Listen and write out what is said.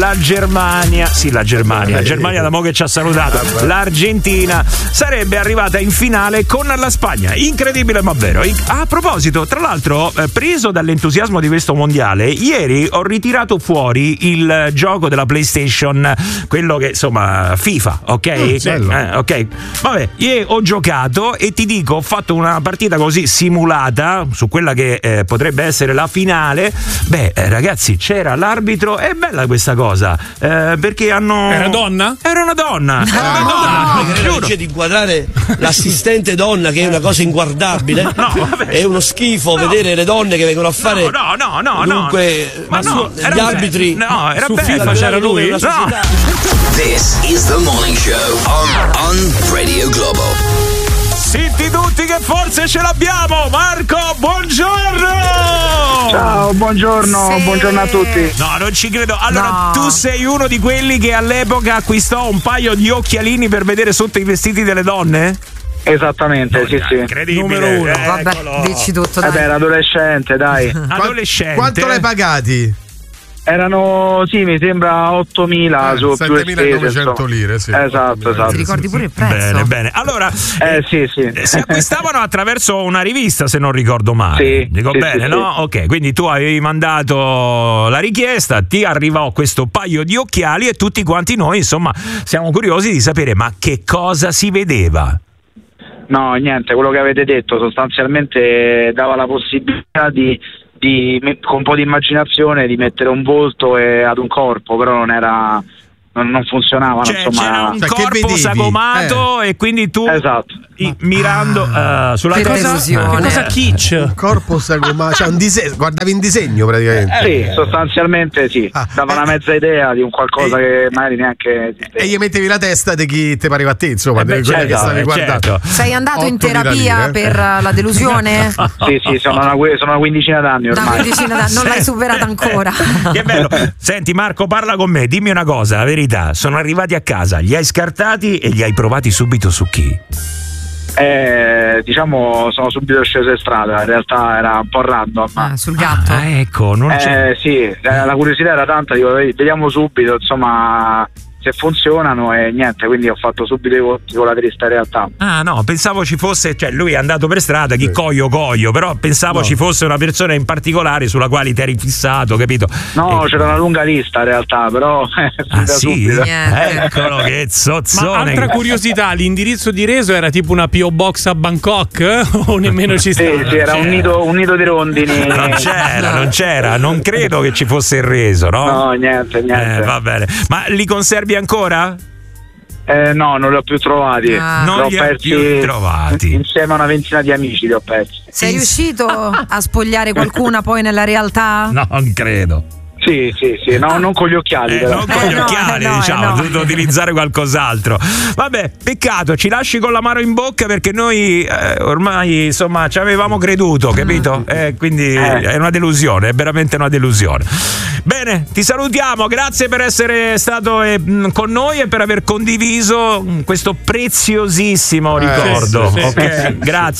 la Germania da mo' che ci ha salutato, l'Argentina sarebbe arrivata in finale con la Spagna. Incredibile ma vero. A proposito, tra l'altro, preso dall'entusiasmo di questo mondiale, ieri ho ritirato fuori il gioco della PlayStation, quello che insomma FIFA, ok? Ok. Vabbè, ieri ho giocato e ti dico, ho fatto una partita così simulata su quella che potrebbe essere la finale. Beh, ragazzi, c'era l'arbitro, è bella questa cosa, perché hanno... Era donna? Era una donna. Dice di inquadrare l'assistente donna, che è una cosa inguardabile. È uno schifo vedere le donne che vengono a fare. Dunque, ma gli arbitri. No, era su bello. FIFA c'era lui. No. This is the morning show on Radio Globo. Zitti tutti che forse ce l'abbiamo. Marco, buongiorno. Ciao, buongiorno, buongiorno a tutti. No, non ci credo. Allora, tu sei uno di quelli che all'epoca acquistò un paio di occhialini per vedere sotto i vestiti delle donne? Esattamente, sì. Incredibile. Numero uno. Vabbè, dici tutto, dai. Era adolescente, dai. Adolescente. Quanto l'hai pagati? Erano, sì, mi sembra 8.000 su più spese. 7.900 lire, sì. Esatto. Ti ricordi pure il prezzo? Bene. Allora, Sì. si acquistavano attraverso una rivista, se non ricordo male. Sì, Dico sì, bene, sì, no? sì. Ok, quindi tu avevi mandato la richiesta, ti arrivò questo paio di occhiali e tutti quanti noi, insomma, siamo curiosi di sapere, ma che cosa si vedeva? No, niente, quello che avete detto sostanzialmente dava la possibilità di con un po' di immaginazione di mettere un volto ad un corpo, però non funzionava, Cioè, insomma. c'era un Cioè, che corpo vedevi? sagomato e quindi tu Esatto. mirando sulla Che cosa delusione. Che cosa kitsch? Corpo sagomato, cioè un disegno, guardavi in disegno praticamente. Sì, sostanzialmente sì. Dava una mezza idea di un qualcosa che magari neanche E gli mettevi la testa di chi ti pareva a te, insomma, di quello che certo, stavi guardando. certo. Sei andato in 8.000 terapia lire. per la delusione? Sì, sono una quindicina d'anni Da ormai. quindicina d'anni, non l'hai superata ancora. Che bello. Senti Marco, parla con me, dimmi una cosa, la verità. Sono arrivati a casa, li hai scartati e li hai provati subito su chi? Diciamo sono subito sceso in strada, in realtà era un po' random. Sul gatto. Ecco, non c'è. Sì, la curiosità era tanta, dico, vediamo subito, insomma, se funzionano e niente, quindi ho fatto subito i conti con la triste realtà. Ah no, pensavo ci fosse, cioè lui è andato per strada, chi coglio, però pensavo ci fosse una persona in particolare sulla quale ti eri fissato, capito? No, c'era una lunga lista in realtà, però Ah sì? subito. Niente. Eccolo che zozzone. Ma altra curiosità, l'indirizzo di Reso era tipo una P.O. Box a Bangkok? O nemmeno ci sta? Sì, era un nido di rondini. Non c'era, non credo che ci fosse il Reso, no? No, niente. Va bene. Ma li conservi ancora? No, non li ho più trovati. Non li hai più trovati. Insieme a una ventina di amici li ho persi. Sei riuscito a spogliare qualcuna poi nella realtà? No, non credo. Sì, no, non con gli occhiali. però. Non con gli occhiali, diciamo, ho dovuto utilizzare qualcos'altro. Vabbè, peccato, ci lasci con l'amaro in bocca perché noi ormai, insomma, ci avevamo creduto, capito? Quindi è una delusione, è veramente una delusione. Bene, ti salutiamo, grazie per essere stato con noi e per aver condiviso questo preziosissimo ricordo. sì, Ok, grazie.